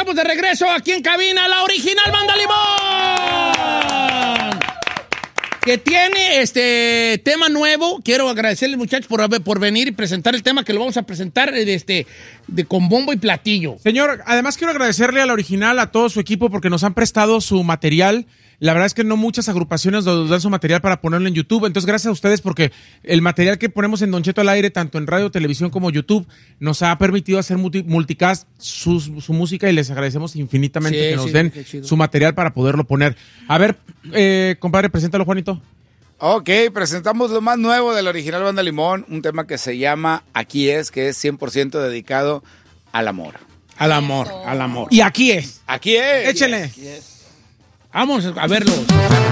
estamos de regreso aquí en cabina, la original Banda Limón. Que tiene tema nuevo. Quiero agradecerles, muchachos, por venir y presentar el tema que lo vamos a presentar con bombo y platillo. Señor, además quiero agradecerle a la original, a todo su equipo, porque nos han prestado su material. La verdad es que no muchas agrupaciones nos dan su material para ponerlo en YouTube. Entonces, gracias a ustedes porque el material que ponemos en Don Cheto al aire, tanto en radio, televisión como YouTube, nos ha permitido hacer multicast su música y les agradecemos infinitamente que nos den su material para poderlo poner. A ver, compadre, preséntalo, Juanito. Ok, presentamos lo más nuevo de la original Banda Limón, un tema que se llama Aquí es, que es 100% dedicado al amor. Al amor, al amor. Y aquí es. Aquí es. Échenle. Vamos a verlo.